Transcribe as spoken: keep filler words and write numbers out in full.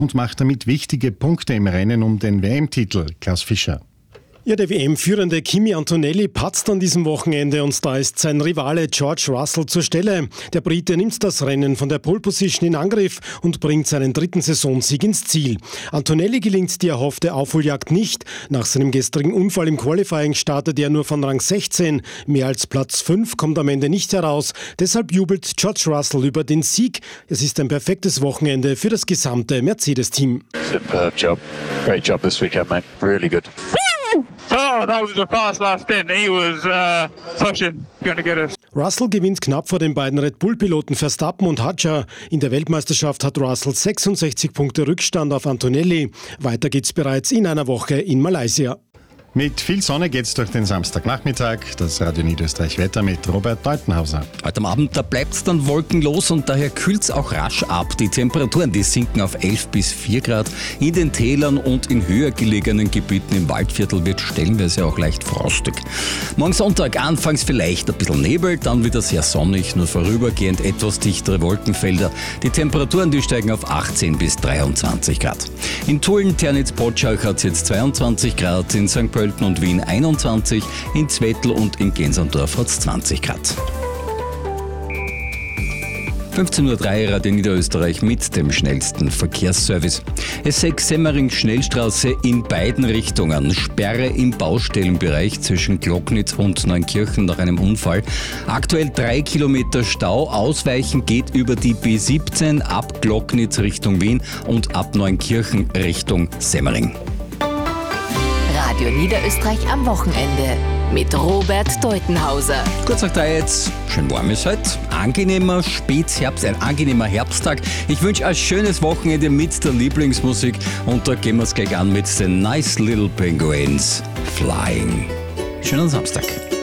und macht damit wichtige Punkte im Rennen um den W M-Titel. Klaus Fischer. Ja, der W M-führende Kimi Antonelli patzt an diesem Wochenende und da ist sein Rivale George Russell zur Stelle. Der Brite nimmt das Rennen von der Pole-Position in Angriff und bringt seinen dritten Saisonsieg ins Ziel. Antonelli gelingt die erhoffte Aufholjagd nicht. Nach seinem gestrigen Unfall im Qualifying startet er nur von Rang sechzehn. Mehr als Platz fünf kommt am Ende nicht heraus. Deshalb jubelt George Russell über den Sieg. Es ist ein perfektes Wochenende für das gesamte Mercedes-Team. Superb job. Great job this weekend, mate. Really good. Oh, that was a fast last stint. He was uh, pushing, going to get us. Russell gewinnt knapp vor den beiden Red Bull-Piloten Verstappen und Hadjar. In der Weltmeisterschaft hat Russell sechsundsechzig Punkte Rückstand auf Antonelli. Weiter geht's bereits in einer Woche in Malaysia. Mit viel Sonne geht's durch den Samstagnachmittag. Das Radio Niederösterreich Wetter mit Robert Deutenhauser. Heute am Abend, da bleibt's dann wolkenlos und daher kühlt's auch rasch ab. Die Temperaturen, die sinken auf elf bis vier Grad. In den Tälern und in höher gelegenen Gebieten im Waldviertel wird stellenweise auch leicht frostig. Morgen Sonntag anfangs vielleicht ein bisschen Nebel, dann wieder sehr sonnig, nur vorübergehend etwas dichtere Wolkenfelder. Die Temperaturen, die steigen auf achtzehn bis dreiundzwanzig Grad. In Tulln, Ternitz, Potschach hat's jetzt zweiundzwanzig Grad, in Sankt Pölten und Wien einundzwanzig, in Zwettl und in Gensandorf hat es zwanzig Grad. fünfzehn Uhr drei Radio Niederösterreich mit dem schnellsten Verkehrsservice. S sechs Semmering Schnellstraße in beiden Richtungen. Sperre im Baustellenbereich zwischen Glocknitz und Neunkirchen nach einem Unfall. Aktuell drei Kilometer Stau. Ausweichen geht über die B siebzehn ab Glocknitz Richtung Wien und ab Neunkirchen Richtung Semmering. Radio Niederösterreich am Wochenende mit Robert Deutenhauser. Kurz nach drei jetzt, schön warm ist heute, angenehmer Spätherbst, ein angenehmer Herbsttag. Ich wünsche ein schönes Wochenende mit der Lieblingsmusik und da gehen wir es gleich an mit den Nice Little Penguins Flying. Schönen Samstag.